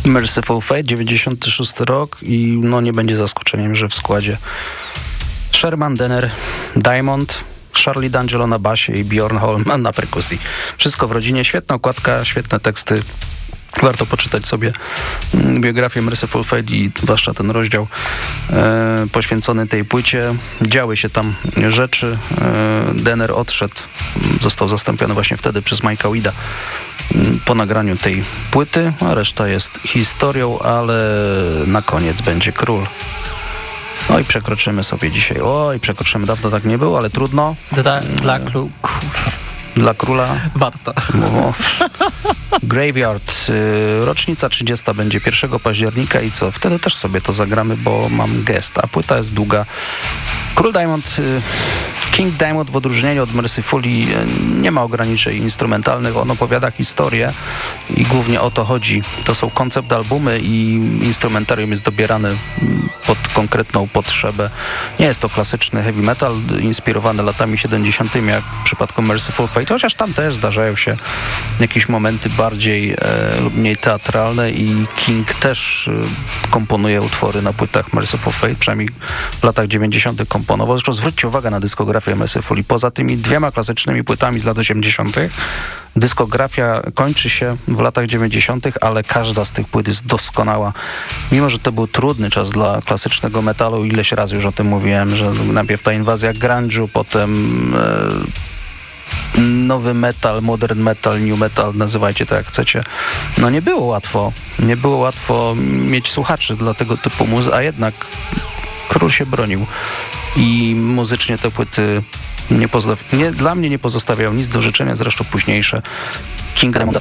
Mercyful Fate, 96 rok i no nie będzie zaskoczeniem, że w składzie Sherman Denner, Diamond, Charlie D'Angelo na basie i Bjorn Holman na perkusji. Wszystko w rodzinie, świetna okładka, świetne teksty. Warto poczytać sobie biografię Mercyful Fate i zwłaszcza ten rozdział poświęcony tej płycie. Działy się tam rzeczy. Denner odszedł, został zastąpiony właśnie wtedy przez Mike'a Weeda po nagraniu tej płyty, a reszta jest historią, ale na koniec będzie król. No i przekroczymy sobie dzisiaj. Przekroczymy, dawno tak nie było, ale trudno. Dla króla warto. Graveyard, rocznica 30 będzie 1 października i co? Wtedy też sobie to zagramy, bo mam gest, a płyta jest długa. Król Diamond, King Diamond w odróżnieniu od Mercyfuli nie ma ograniczeń instrumentalnych, on opowiada historię i głównie o to chodzi. To są koncept albumy i instrumentarium jest dobierane pod konkretną potrzebę. Nie jest to klasyczny heavy metal inspirowany latami 70. jak w przypadku Mercyful Fate, chociaż tam też zdarzają się jakieś momenty bardziej lub mniej teatralne i King też komponuje utwory na płytach Mercyful Fate, przynajmniej w latach 90. komponował. Zresztą zwróćcie uwagę na dyskografię Mercyfuli. Poza tymi dwoma klasycznymi płytami z lat 80. dyskografia kończy się w latach 90., ale każda z tych płyt jest doskonała. Mimo że to był trudny czas dla klasycznego metalu, ileś razy już o tym mówiłem, że najpierw ta inwazja grunge'u, potem nowy metal, modern metal, new metal, nazywajcie to jak chcecie. No nie było łatwo. Nie było łatwo mieć słuchaczy dla tego typu muzyki, a jednak król się bronił i muzycznie te płyty dla mnie nie pozostawiają nic do życzenia, zresztą późniejsze King Diamond